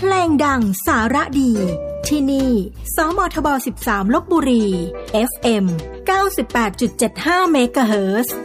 ลงดังสาระดีที่นี่สมทบ 13 ลพบุรี FM 98.75 เมกะเฮิรตซ์